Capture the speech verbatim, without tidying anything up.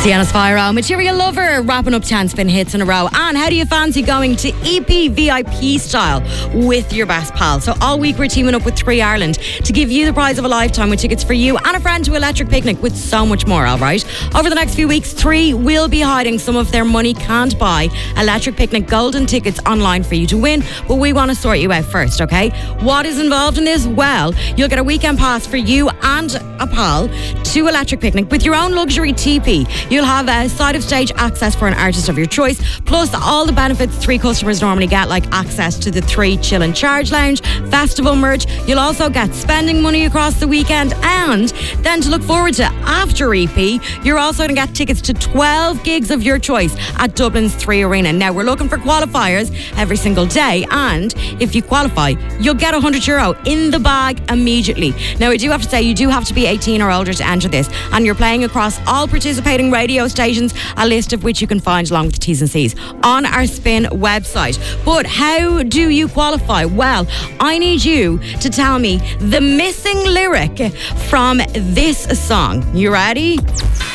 Sienna Spyro, Material Lover, wrapping up ten spin hits in a row. And how do you fancy going to E P V I P style with your best pal? So all week we're teaming up with Three Ireland to give you the prize of a lifetime with tickets for you and a friend to Electric Picnic with so much more, all right? Over the next few weeks, Three will be hiding some of their money can't buy Electric Picnic golden tickets online for you to win, but we want to sort you out first, okay? What is involved in this? Well, you'll get a weekend pass for you and a pal to Electric Picnic with your own luxury teepee. You'll have a side of stage access for an artist of your choice, plus all the benefits Three customers normally get, like access to the Three Chill and Charge Lounge, festival merch. You'll also get spending money across the weekend, and then to look forward to after E P, you're also going to get tickets to twelve gigs of your choice at Dublin's Three Arena. Now, we're looking for qualifiers every single day, and if you qualify, you'll get one hundred euro in the bag immediately. Now, I do have to say, you do have to be eighteen or older to enter this, and you're playing across all participating radio stations, a list of which you can find along with the T's and C's on our Spin website. But how do you qualify? Well, I need you to tell me the missing lyric from this song. You ready?